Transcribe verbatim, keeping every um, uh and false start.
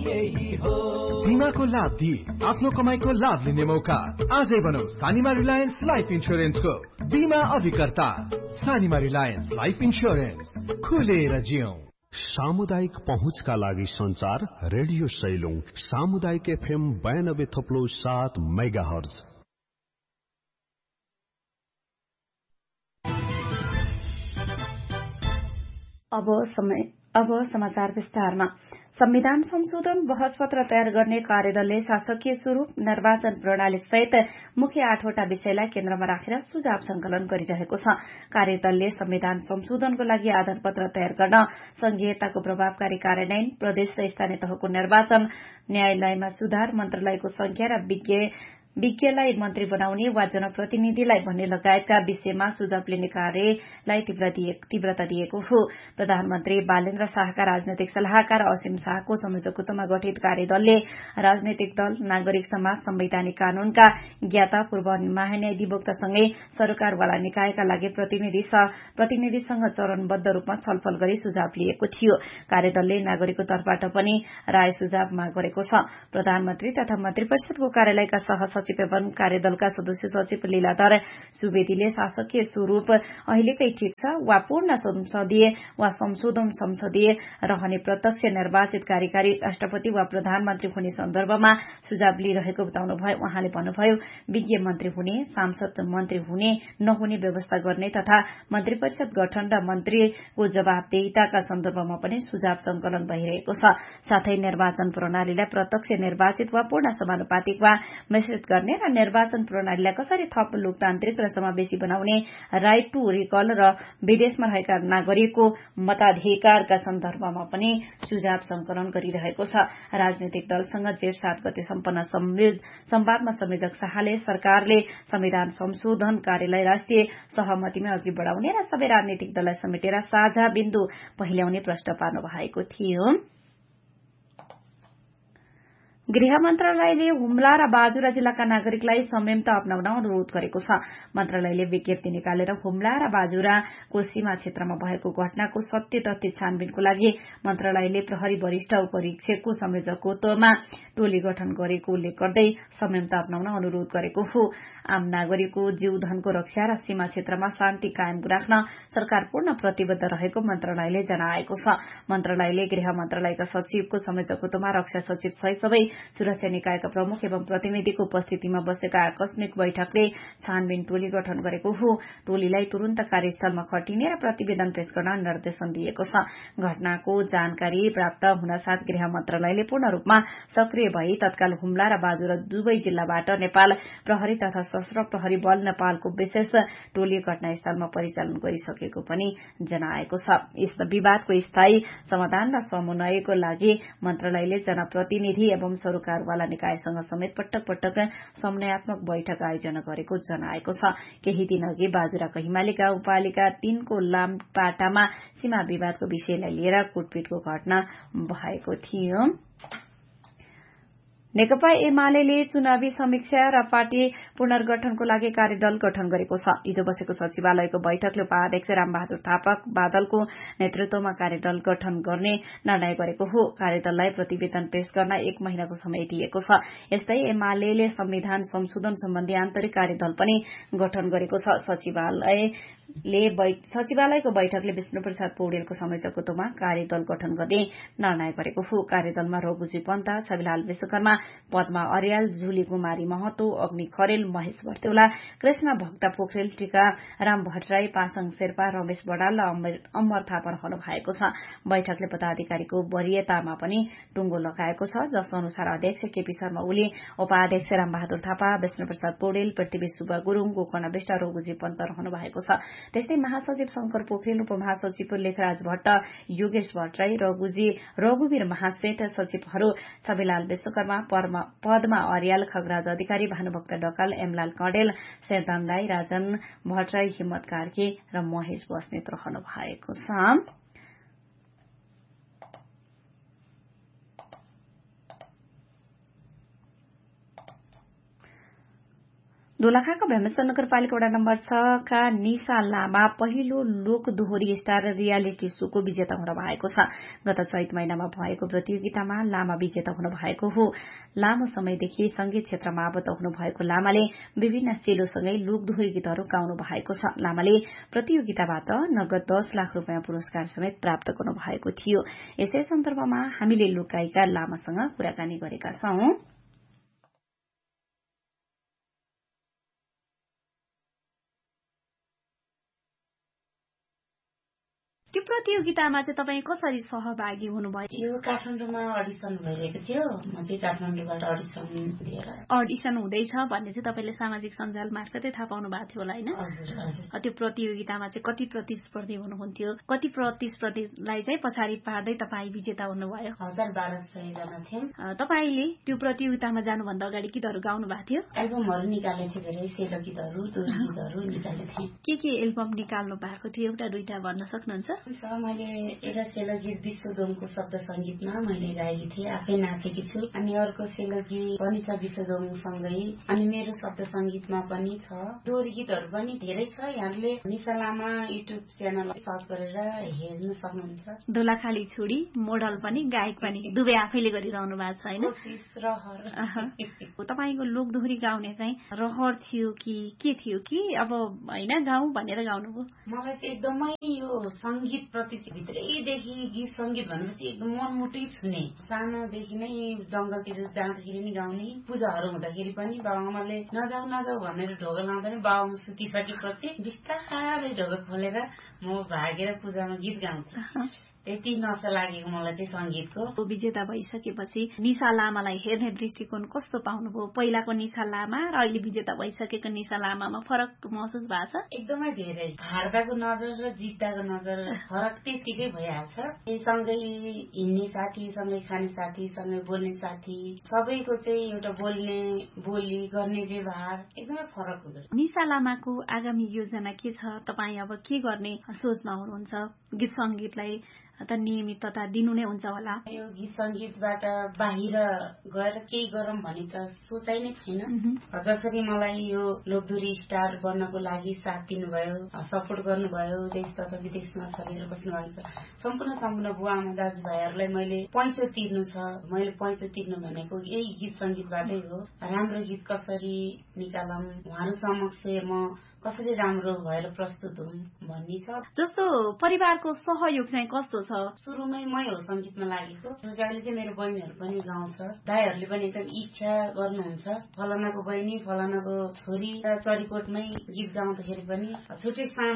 यही हो। बिमाको लाभ दिए आफ्नो कमाईको लाभ लिने मौका। आजै बनाऊ सानिमा रिलायन्स लाइफ इन्स्योरेन्सको बिमा अभिकर्ता। सानिमा रिलायन्स लाइफ इन्स्योरेन्स, खुलेर जियौं। सामुदायिक पहुँचका लागि संचार रेडियो सैलुङ सामुदायिक एफएम बयानब्बे थप्लो सात मेगा हर्ज। अब समय अब समाचार विस्तारमा। संविधान संशोधन बहस पत्र तयार गर्ने कार्यदलले शासकीय स्वरूप निर्वाचन प्रणाली सहित मुख्य आठवटा विषयलाई केन्द्रमा राखेर सुझाव संकलन गरिरहेको छ। कार्यदलले संविधान संशोधनको लागि आधार पत्र तयार गर्न, संघीयताको प्रभावकारी कार्यान्वयन, प्रदेश र स्थानीय तहको निर्वाचन, न्यायालयमा सुधार, मन्त्रालयको संख्या र विज्ञ विज्ञलाई मन्त्री बनाउने वा जनप्रतिनिधिलाई भन्ने लगायतका विषयमा सुझाव लिने कार्यलाई तीव्रता दिएको हो। प्रधानमन्त्री बालेन्द्र शाहका राजनैतिक सल्लाहकार असीम शाहको संयोजकत्वमा गठित कार्यदलले राजनैतिक दल, नागरिक समाज, संवैधानिक कानूनका ज्ञाता, पूर्व महान्यायाधिवक्तासँगै सरकारवाला निकायका लागि प्रतिनिधिसँग चरणबद्ध रूपमा छलफल गरी सुझाव लिएको थियो। कार्यदलले नागरिकको तर्फबाट पनि राय सुझाव माग गरेको छ। प्रधानमन्त्री तथा मन्त्री परिषदको कार्यालयका सह सचिव एवं कार्यदलका सदस्य सचिव लीलाधर सुवेदीले शासकीय स्वरूप अहिलेकै ठिक छ वा पूर्ण संसदीय वा संशोधन संसदीय रहने प्रत्यक्ष निर्वाचित कार्यकारी राष्ट्रपति वा प्रधानमन्त्री हुने सन्दर्भमा सुझाव लिइरहेको बताउनुभयो। उहाँले भन्नुभयो, विज्ञ मन्त्री हुने, सांसद मन्त्री हुने नहुने व्यवस्था गर्ने तथा मन्त्री परिषद गठन र मन्त्रीको जवाबदेहिताका सन्दर्भमा पनि सुझाव संकलन भइरहेको छ। साथै निर्वाचन प्रणालीलाई प्रत्यक्ष निर्वाचित वा पूर्ण समानुपातिक वा मिश्रित गर्ने र निर्वाचन प्रणालीलाई कसरी थप लोकतान्त्रिक र समावेशी बनाउने राइट टू रिकल र विदेशमा रहेका नागरिकको मताधिकारका सन्दर्भमा पनि सुझाव संकलन गरिरहेको छ। राजनैतिक दलसँग जेठ सात गते सम्पन्न संवादमा संयोजक शाहले सरकारले संविधान संशोधन कार्यलाई राष्ट्रिय सहमतिमा अघि बढ़ाउने र सबै राजनैतिक दललाई समेटेर साझा बिन्दु पहिल्याउने प्रश्न पार्नु भएको थियो। गृह मन्त्रालयले हुम्ला र बाजुरा जिल्लाका नागरिकलाई संयमता अपनाउन अनुरोध गरेको छ। मन्त्रालयले विज्ञप्ति निकालेर हुम्ला र बाजुराको सीमा क्षेत्रमा भएको घटनाको सत्य तथ्य छानबिनको लागि मन्त्रालयले प्रहरी वरिष्ठ उपरीक्षकको संयोजकत्वमा टोली गठन गरेको उल्लेख गर्दै संयमता अपनाउन अनुरोध गरेको हो। आम नागरिकको जीव धनको रक्षा र सीमा क्षेत्रमा शान्ति कायम राख्न सरकार पूर्ण प्रतिबद्ध रहेको मन्त्रालयले जनाएको छ। मन्त्रालयले गृह मन्त्रालयका सचिवको संयोजकत्वमा रक्षा सचिव सहित सबै सुरक्षा निकायका प्रमुख एवं प्रतिनिधिको उपस्थितिमा बसेका आकस्मिक बैठकले छानबिन टोली गठन गरेको हो। टोलीलाई तुरन्त कार्यस्थलमा खटिने र प्रतिवेदन पेश गर्न निर्देशन दिएको छ। घटनाको जानकारी प्राप्त हुनसाथ गृह मन्त्रालयले पूर्ण रूपमा सक्रिय भई तत्काल हुम्ला र बाजुरा दुवै जिल्लाबाट नेपाल प्रहरी तथा सशस्त्र प्रहरी बल नेपालको विशेष टोली घटनास्थलमा परिचालन गरिसकेको पनि जनाएको छ। यस विवादको स्थायी समाधान र समन्वयको लागि मन्त्रालयले जनप्रतिनिधि एवं सरकारवाला निकायसँग समेत पटक पटक समन्वयात्मक बैठक आयोजना गरेको जनाएको छ। केही दिन अघि बाजुराको हिमाली गाउँपालिका तीनको लामपाटामा सीमा विवादको विषयलाई लिएर कुटपिटको घटना भएको थियो। नेकपा एमाले चुनावी समीक्षा र पार्टी पुनर्गठनको लागि कार्यदल गठन गरेको छ। हिजो बसेको सचिवालयको बैठकले उपाध्यक्ष रामबहादुर थापा बादलको नेतृत्वमा कार्यदल गठन गर्ने निर्णय गरेको हो। कार्यदललाई प्रतिवेदन पेश गर्न एक महिनाको समय दिएको छ। यस्तै एमाले संविधान संशोधन सम्बन्धी आन्तरिक कार्यदल पनि गठन गरेको छ। सचिवालयले सचिवालयको बैठकले विष्णुप्रसाद पौडेलको संयोजकत्वमा कार्यदल गठन गर्ने निर्णय गरेको हो। कार्यदलमा रघुजी पन्त, छविलाल विश्वकर्मा, पद्मा अर्याल, जुली कुमारी महतो, अग्नि खरेल, महेश भर्तेौला, कृष्ण भक्त पोखरेल, टीका राम भट्टराई, पासाङ शेर्पा, रमेश बडाल र अमर थापा रहनु भएको छ। बैठकले पदाधिकारीको वरियतामा पनि टुङ्गो लगाएको छ, जस अनुसार अध्यक्ष केपी शर्मा ओली, उपाध्यक्ष रामबहादुर थापा, विष्णुप्रसाद पौडेल, पृथ्वी सुब्बा गुरूङ, गोकर्ण विष्ट, रघुजी पन्त रहनु भएको छ। त्यस्तै महासचिव शंकर पोखरेल, उपमहासचिव लेखराज भट्ट, योगेश भट्टराई, रघुजी रघुवीर महासेठ, सचिवहरू छविलाल विश्वकर्मा, पद्मा अर्याल, खगराज अधिकारी, भानुभक्त ढकाल, एमलाल कडेल, शेरदान राई, राजन भट्टराई, हिम्मत कार्की र महेश बस्नेत रहनु भएको छ। दोलखाको भेमेश्वर नगरपालिका वडा नम्बर छ का निशा लामा पहिलो लोक दोहोरी स्टार रियालिटी शोको विजेता हुन भएको छ। गत चैत महिनामा भएको प्रतियोगितामा लामा विजेता हुनु भएको हो। लामो समयदेखि संगीत क्षेत्रमा आबद्ध हुनु भएको लामाले विभिन्न सेलोसँगै लोक दोहोरी गीतहरू गाउनु भएको छ। लामाले प्रतियोगिताबाट नगद दस लाख रूपियाँ पुरस्कार समेत प्राप्त गर्नु भएको थियो। यसै सन्दर्भमा हामीले लोक गायिका लामासँग कुराकानी गरेका छौं। त्यो प्रतियोगितामा चाहिँ तपाईँ कसरी सहभागी हुनुभयो? यो काठमाडौँमा अडिसन भइरहेको थियो। म चाहिँ काठमाडौँबाट अडिसन दिएर अडिसन हुँदैछ भन्ने चाहिँ तपाईँले सामाजिक सञ्जाल मार्फतै थाहा पाउनु भएको थियो होला होइन? हजुर हजुर। त्यो प्रतियोगितामा चाहिँ कति प्रतिस्पर्धी हुनुहुन्थ्यो? कति प्रतिस्पर्धीलाई चाहिँ पछाडि पार्दै तपाईँ विजेता हुनुभयो? हजार बाह्र सय जना थियौँ। तपाईँले त्यो प्रतियोगितामा जानुभन्दा अगाडि गीतहरू गाउनु भएको थियो? एल्बमहरू निकालेको थिएँ, धेरै सेलो गीतहरू दोहोरी गीतहरू निकालेको थिएँ। के के एल्बम निकाल्नु भएको थियो? एउटा दुईटा भन्न सक्नुहुन्छ? मैले एउटा सेलो गीत विश्वदोमको शब्द संगीतमा मैले गाएकी थिएँ, आफै नाचेकी छु। अनि अर्को सेलो गीत पनि छ विश्वदोमसँगै। अनि मेरो शब्द संगीतमा पनि छ। दोहोरी गीतहरू पनि धेरै छ। यहाँले निशा लामा युट्युब च्यानल सर्च गरेर हेर्न सक्नुहुन्छ। दोलाखाली छोडी मोडल पनि गायक पनि दुवै आफैले गरिरहनु भएको छ होइन? कोसिस रहर। तपाईँको लोक दोहोरी गाउने चाहिँ रहर थियो कि के थियो कि अब होइन गाउँ भनेर गाउनुभयो? मलाई चाहिँ एकदमै यो संगीत प्रति भित्रैदेखि गीत संगीत भनेपछि एकदम मनमुटै छुने। सानोदेखि नै जंगलतिर जाँदाखेरि नि गाउने, पूजाहरू हुँदाखेरि पनि बाबाआमाले नजाऊ नजाऊ भनेर ढोका लाउँदा नि बाबाआमा सुतिसकेपछि बिस्तारै ढोका खोलेर म भागेर पूजामा गीत गाउँथे। यति नशा लागेको मलाई चाहिँ संगीतको। विजेता भइसकेपछि निशा लामालाई हेर्ने दृष्टिकोण कस्तो पाउनुभयो? पहिलाको निशा लामा र अहिले विजेता भइसकेको निशा लामामा फरक महसुस भएको छ? एकदमै धेरै। हार्दाको नजर र जित्दाको नजर फरक त्यतिकै भइहाल्छ। सँगै हिँड्ने साथी, सँगै खाने साथी, सँगै बोल्ने साथी, सबैको चाहिँ एउटा बोल्ने बोली गर्ने व्यवहार एकदमै फरक हुँदो रहेछ। निशा लामाको आगामी योजना के छ? तपाईँ अब के गर्ने सोचमा हुनुहुन्छ? गीत संगीतलाई त नियमितता दिनु नै हुन्छ होला। यो गीत संगीतबाट बाहिर गएर केही गरौँ भन्ने त सोचाइ नै छैन। जसरी मलाई यो लोकदोहोरी स्टार बन्नको लागि साथ दिनुभयो, सपोर्ट गर्नुभयो, देश तथा विदेशमा छरेर बस्नु भएको सम्पूर्ण सम्पूर्ण बुवा आमा दाजुभाइहरूलाई मैले पैँचो तिर्नु छ। मैले पैँचो तिर्नु भनेको यही गीत संगीतबाटै हो। राम्रो गीत कसरी निकालौँ, उहाँहरू समक्ष म कसरी राम्रो भएर प्रस्तुत हुँ भन्ने छ। जस्तो परिवारको सहयोग चाहिँ कस्तो छ? सुरुमै मै हो संगीतमा लागेको। अहिले चाहिँ मेरो बहिनीहरू पनि गाउँछ। दाइहरूले पनि एकदम इच्छा गर्नुहुन्छ। फलानाको बहिनी, फलानाको छोरी चरीकोटमै गीत गाउँदाखेरि पनि छुट्टै